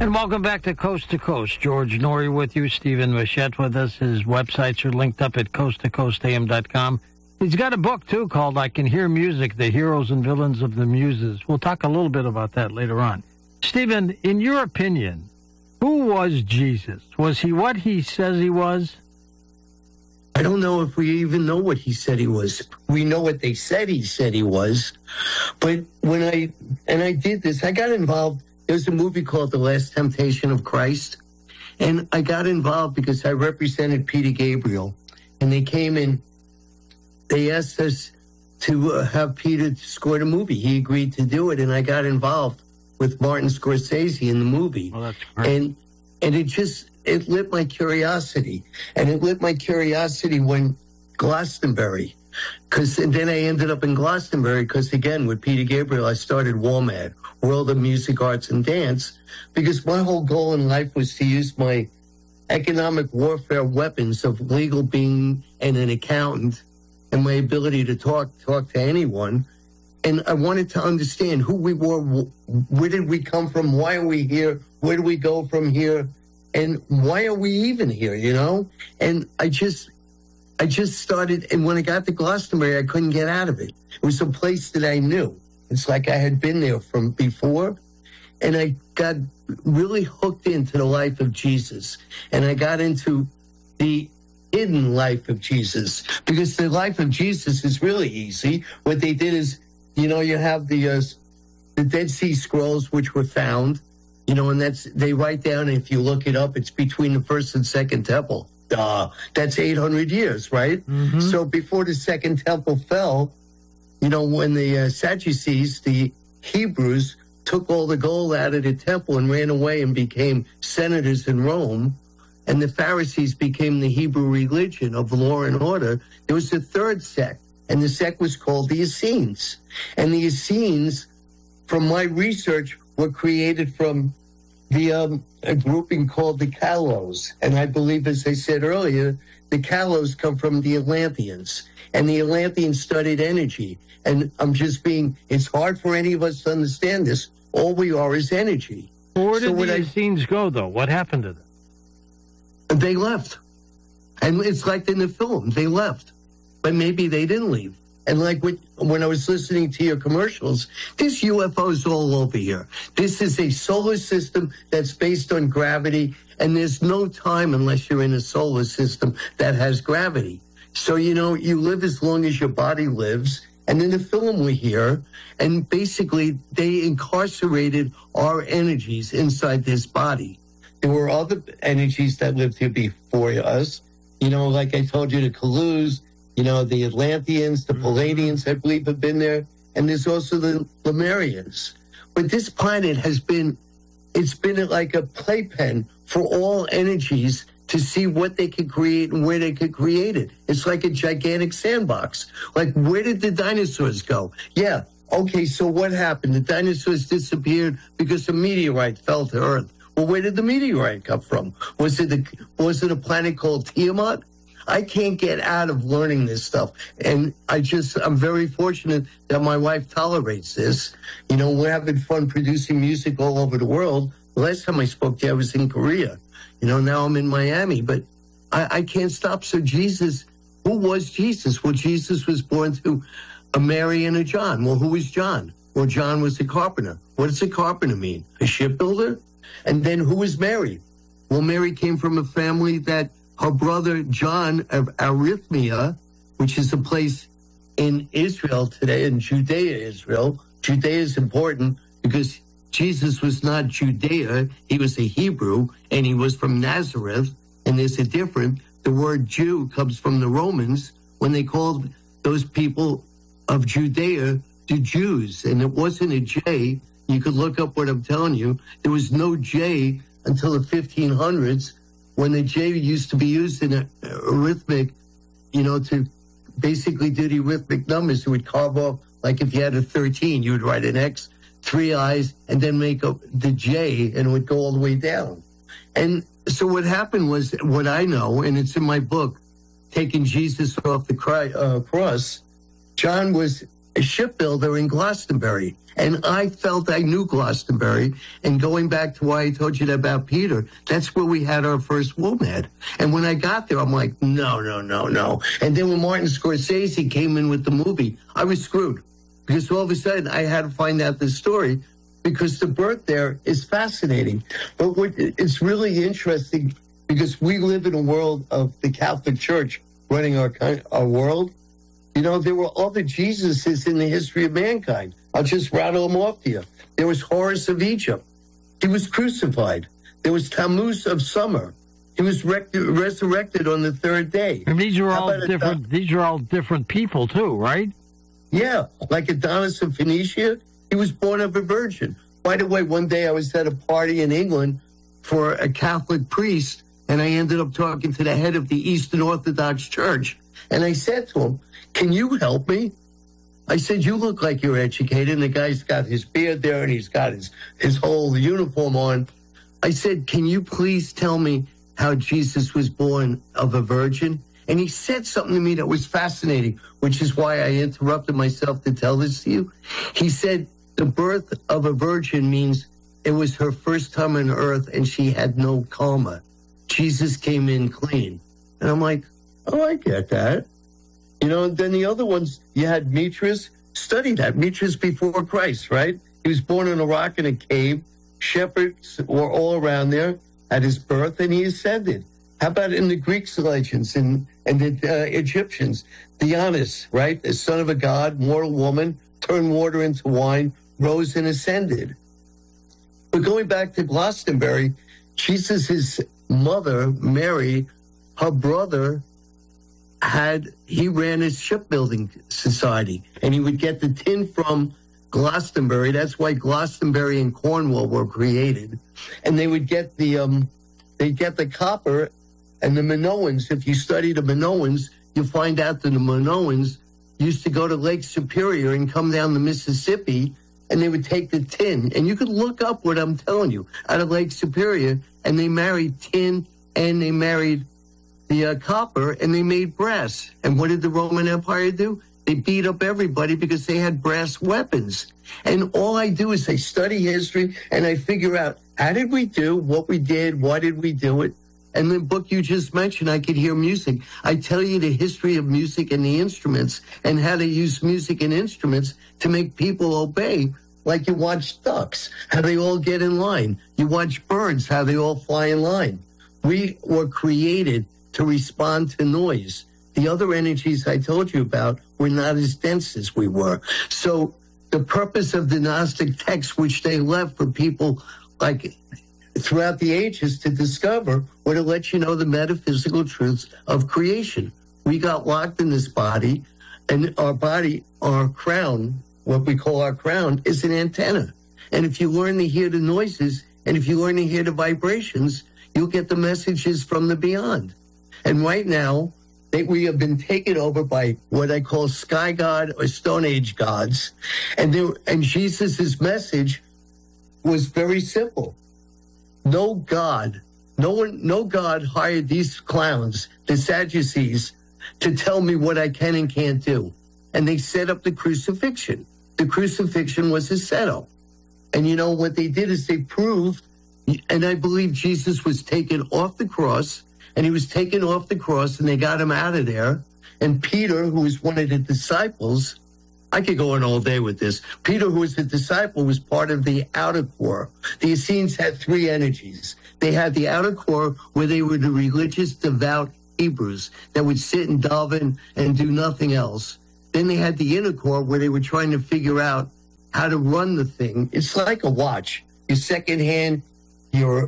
And welcome back to Coast. George Norrie with you, Stephen Machette with us. His websites are linked up at coasttocoastam.com. He's got a book, too, called I Can Hear Music, The Heroes and Villains of the Muses. We'll talk a little bit about that later on. Stephen, in your opinion, who was Jesus? Was he what he says he was? I don't know if we even know what he said he was. We know what they said he was. But when I did this, I got involved. There's a movie called The Last Temptation of Christ. And I got involved because I represented Peter Gabriel. And they came in, they asked us to have Peter score the movie. He agreed to do it. And I got involved with Martin Scorsese in the movie. Well, that's great. And it lit my curiosity. And it lit my curiosity when Glastonbury, and then I ended up in Glastonbury because, again, with Peter Gabriel, I started WOMAD, World of Music, Arts, and Dance, because my whole goal in life was to use my economic warfare weapons of legal being and an accountant and my ability to talk to anyone. And I wanted to understand who we were, where did we come from, why are we here, where do we go from here, and why are we even here, you know? And I just started, and when I got to Glastonbury, I couldn't get out of it. It was a place that I knew. It's like I had been there from before, and I got really hooked into the life of Jesus, and I got into the hidden life of Jesus, because the life of Jesus is really easy. What they did is, you know, you have the Dead Sea Scrolls, which were found, you know, and they write down, if you look it up, it's between the first and second temple. That's 800 years, right? Mm-hmm. So before the second temple fell, you know, when the Sadducees, the Hebrews, took all the gold out of the temple and ran away and became senators in Rome, and the Pharisees became the Hebrew religion of law and order, there was a third sect, and the sect was called the Essenes. And the Essenes, from my research, were created from a grouping called the Kalos. And I believe, as I said earlier, the Kalos come from the Atlanteans. And the Atlanteans studied energy. And it's hard for any of us to understand this. All we are is energy. Where did the Essenes go, though? What happened to them? They left. And it's like in the film, they left. But maybe they didn't leave. And like when I was listening to your commercials, there's UFOs all over here. This is a solar system that's based on gravity, and there's no time unless you're in a solar system that has gravity. So, you know, you live as long as your body lives. And in the film we hear, and basically they incarcerated our energies inside this body. There were other energies that lived here before us. You know, like I told you, the Kalus, you know, the Atlanteans, the Palladians, I believe, have been there. And there's also the Lemurians. But this planet it's been like a playpen for all energies to see what they could create and where they could create it. It's like a gigantic sandbox. Like, where did the dinosaurs go? Yeah, okay, so what happened? The dinosaurs disappeared because a meteorite fell to Earth. Well, where did the meteorite come from? Was it a planet called Tiamat? I can't get out of learning this stuff. And I'm very fortunate that my wife tolerates this. You know, we're having fun producing music all over the world. The last time I spoke to you, I was in Korea. You know, now I'm in Miami, but I can't stop. So Jesus, who was Jesus? Well, Jesus was born to a Mary and a John. Well, who was John? Well, John was a carpenter. What does a carpenter mean? A shipbuilder? And then who was Mary? Well, Mary came from a family that her brother John of Arithmia, which is a place in Israel today, in Judea, Israel. Judea is important because Jesus was not Judea. He was a Hebrew, and he was from Nazareth. And there's a difference. The word Jew comes from the Romans when they called those people of Judea the Jews. And it wasn't a J. You could look up what I'm telling you. There was no J until the 1500s, when the J used to be used in arithmetic, you know, to basically do the arithmetic numbers. You would carve off, like if you had a 13, you would write an X, 3 I's, and then make up the J, and it would go all the way down. And so what happened was, what I know, and it's in my book, Taking Jesus Off the Cross, John was a shipbuilder in Glastonbury. And I felt I knew Glastonbury. And going back to why I told you that about Peter, that's where we had our first WOMAD. And when I got there, I'm like, no. And then when Martin Scorsese came in with the movie, I was screwed. Because all of a sudden, I had to find out the story because the birth there is fascinating. But it's really interesting because we live in a world of the Catholic Church running our world. You know, there were other Jesuses in the history of mankind. I'll just rattle them off to you. There was Horus of Egypt. He was crucified. There was Tammuz of summer. He was resurrected on the third day. And these are all different. These are all different people too, right? Yeah, like Adonis of Phoenicia, he was born of a virgin. By the way, one day I was at a party in England for a Catholic priest, and I ended up talking to the head of the Eastern Orthodox Church. And I said to him, can you help me? I said, you look like you're educated. And the guy's got his beard there, and he's got his whole uniform on. I said, can you please tell me how Jesus was born of a virgin? And he said something to me that was fascinating, which is why I interrupted myself to tell this to you. He said the birth of a virgin means it was her first time on earth and she had no karma. Jesus came in clean. And I'm like, oh, I get that. You know, and then the other ones, you had Mitras. Study that. Mitras before Christ, right? He was born in a rock in a cave. Shepherds were all around there at his birth, and he ascended. How about in the Greek legends and the Egyptians? Dionysus, right? The son of a god, mortal woman, turned water into wine, rose and ascended. But going back to Glastonbury, Jesus' mother, Mary, her brother, he ran his shipbuilding society, and he would get the tin from Glastonbury. That's why Glastonbury and Cornwall were created. And they would get the copper. And the Minoans, if you study the Minoans, you find out that the Minoans used to go to Lake Superior and come down the Mississippi, and they would take the tin. And you could look up what I'm telling you out of Lake Superior, and they married tin, and they married the copper, and they made brass. And what did the Roman Empire do? They beat up everybody because they had brass weapons. And all I do is I study history, and I figure out, how did we do what we did? Why did we do it? And the book you just mentioned, I Could Hear Music. I tell you the history of music and the instruments and how to use music and instruments to make people obey. Like you watch ducks, how they all get in line. You watch birds, how they all fly in line. We were created to respond to noise. The other energies I told you about were not as dense as we were. So the purpose of the Gnostic texts, which they left for people like throughout the ages to discover, or to let you know the metaphysical truths of creation. We got locked in this body, and our body, our crown, what we call our crown, is an antenna. And if you learn to hear the noises, and if you learn to hear the vibrations, you'll get the messages from the beyond. And right now, we have been taken over by what I call sky god or Stone Age gods. And Jesus' message was very simple. No God hired these clowns, the Sadducees, to tell me what I can and can't do. And they set up the crucifixion. The crucifixion was a setup. And you know what they did is they proved, and I believe Jesus was taken off the cross, and he was taken off the cross, and they got him out of there. And Peter, who was one of the disciples, I could go on all day with this. Peter, who was a disciple, was part of the outer core. The Essenes had three energies. They had the outer core where they were the religious, devout Hebrews that would sit and daven and do nothing else. Then they had the inner core where they were trying to figure out how to run the thing. It's like a watch. Your second hand, your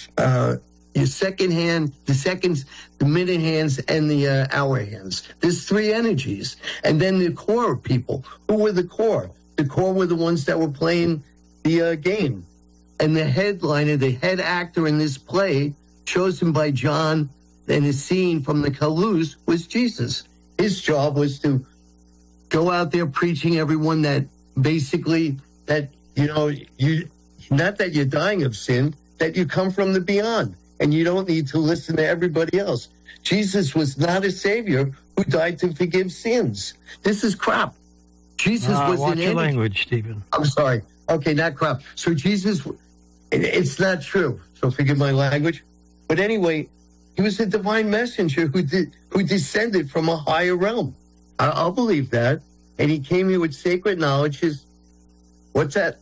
second hand, the seconds, the minute hands, and the hour hands. There's three energies. And then the core people. Who were the core? The core were the ones that were playing the game. And the headliner, the head actor in this play, chosen by John and his scene from the Carouse, was Jesus. His job was to go out there preaching everyone that basically, that, you know, you, not that you're dying of sin, that you come from the beyond. And you don't need to listen to everybody else. Jesus was not a savior who died to forgive sins. This is crap. Jesus was watch in your energy. language, Stephen. I'm sorry. Okay, not crap. So Jesus, it's not true. So forgive my language. But anyway, he was a divine messenger who descended from a higher realm. I'll believe that. And he came here with sacred knowledge. What's that?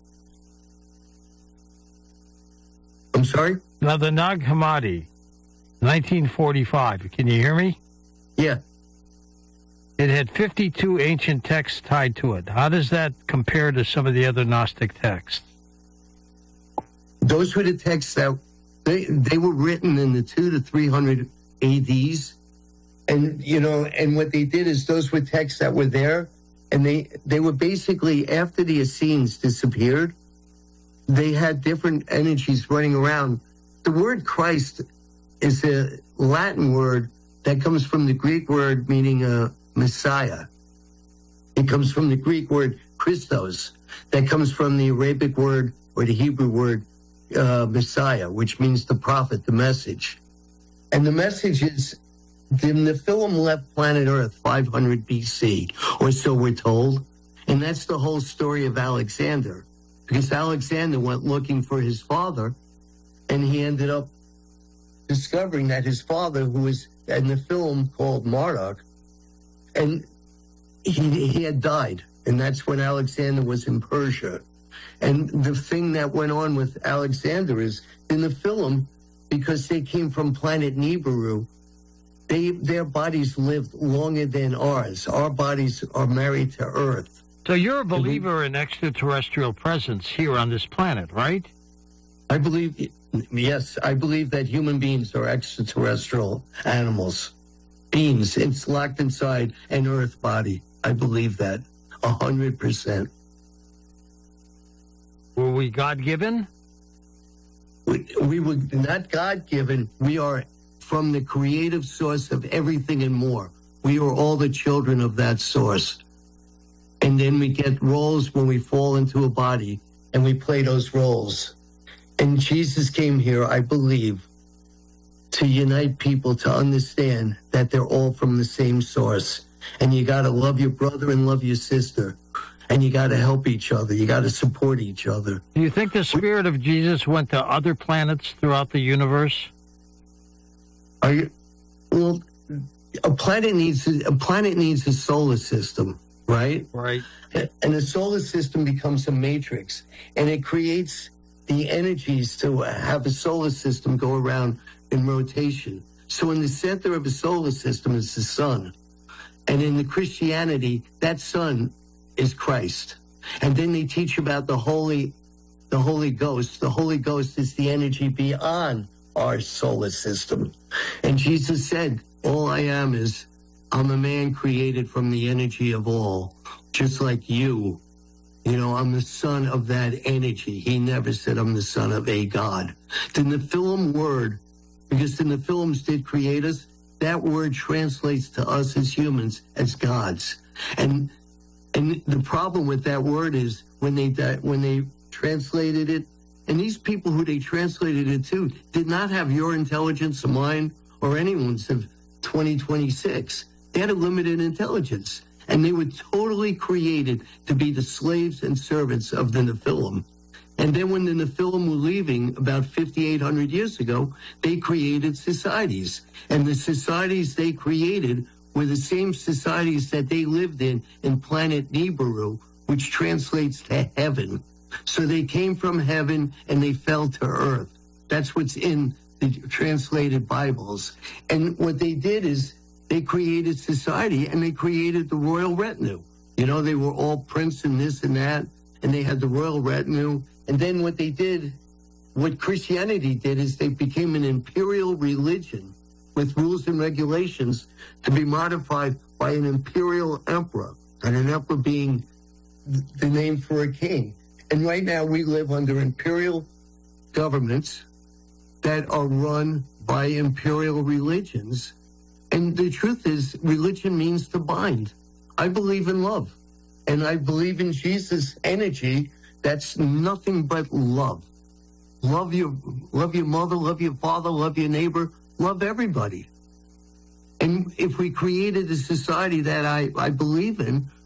I'm sorry? Now, the Nag Hammadi, 1945. Can you hear me? Yeah. It had 52 ancient texts tied to it. How does that compare to some of the other Gnostic texts? Those were the texts that they were written in the 200 to 300 ADs. And, and what they did is those were texts that were there. And they were basically, after the Essenes disappeared, they had different energies running around. The word Christ is a Latin word that comes from the Greek word meaning Messiah. It comes from the Greek word Christos. That comes from the Arabic word or the Hebrew word Messiah, which means the prophet, the message. And the message is the Nephilim left planet Earth 500 BC, or so we're told. And that's the whole story of Alexander. Because Alexander went looking for his father, and he ended up discovering that his father, who was in the film called Marduk, and he had died. And that's when Alexander was in Persia. And the thing that went on with Alexander is, in the film, because they came from planet Nibiru, their bodies lived longer than ours. Our bodies are married to Earth. So you're a believer in extraterrestrial presence here on this planet, right? I believe, yes, I believe that human beings are extraterrestrial animals. Beings. It's locked inside an Earth body. I believe that 100%. Were we God-given? We were not God-given. We are from the creative source of everything and more. We are all the children of that source. And then we get roles when we fall into a body, and we play those roles. And Jesus came here, I believe, to unite people, to understand that they're all from the same source. And you got to love your brother and love your sister. And you got to help each other. You got to support each other. Do you think the spirit of Jesus went to other planets throughout the universe? Well, a planet needs a solar system, right? Right. And the solar system becomes a matrix, and it creates the energies to have a solar system go around in rotation. So in the center of a solar system is the sun. And in the Christianity, that sun is Christ. And then they teach about the Holy Ghost. The Holy Ghost is the energy beyond our solar system. And Jesus said, all I am is, I'm a man created from the energy of all, just like you. I'm the son of that energy. He never said I'm the son of a God. The Nephilim word, because the Nephilims did create us, that word translates to us as humans as gods. And the problem with that word is when they translated it, and these people who they translated it to did not have your intelligence or mine or anyone's of 2026. They had a limited intelligence, and they were totally created to be the slaves and servants of the Nephilim. And then when the Nephilim were leaving about 5,800 years ago, they created societies. And the societies they created were the same societies that they lived in planet Nibiru, which translates to heaven. So they came from heaven and they fell to earth. That's what's in the translated Bibles. And what they did is they created society, and they created the royal retinue. They were all prince and this and that, and they had the royal retinue. And then what Christianity did is they became an imperial religion with rules and regulations to be modified by an imperial emperor, and an emperor being the name for a king. And right now we live under imperial governments that are run by imperial religions. And the truth is, religion means to bind. I believe in love, and I believe in Jesus' energy. That's nothing but love. Love your mother, love your father, love your neighbor, love everybody. And if we created a society that I believe in,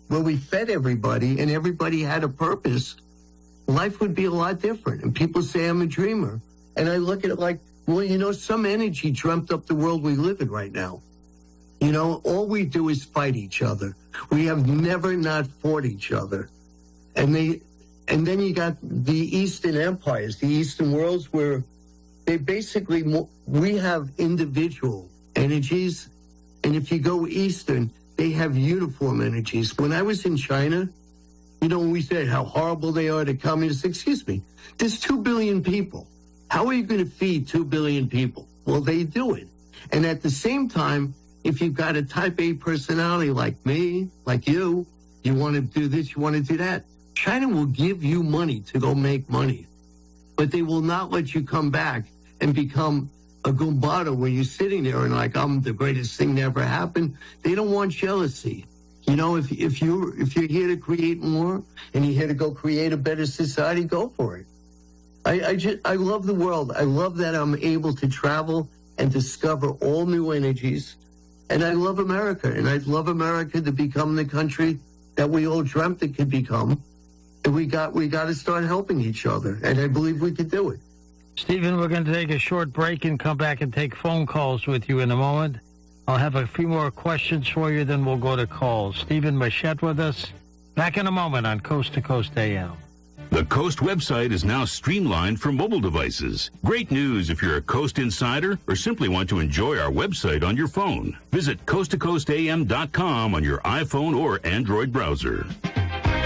where we fed everybody and everybody had a purpose, life would be a lot different. And people say I'm a dreamer. And I look at it like, well, you know, some energy dreamt up the world we live in right now. You know, all we do is fight each other. We have never not fought each other. And then you got the Eastern empires, the Eastern worlds, where they basically, we have individual energies. And if you go Eastern, they have uniform energies. When I was in China, you know, we said how horrible they are to communists. Excuse me, there's 2 billion people. How are you going to feed 2 billion people? Well, they do it. And at the same time, if you've got a type A personality like me, like you want to do this, you want to do that, China will give you money to go make money. But they will not let you come back and become a Gumbado where you're sitting there and like, I'm the greatest thing that ever happened. They don't want jealousy. You know, if you're here to create more and you're here to go create a better society, go for it. I love the world. I love that I'm able to travel and discover all new energies. And I love America. And I'd love America to become the country that we all dreamt it could become. And we got to start helping each other. And I believe we could do it. Stephen, we're going to take a short break and come back and take phone calls with you in a moment. I'll have a few more questions for you, then we'll go to calls. Stephen Machette with us. Back in a moment on Coast to Coast AM. The Coast website is now streamlined for mobile devices. Great news if you're a Coast insider or simply want to enjoy our website on your phone. Visit coasttocoastam.com on your iPhone or Android browser.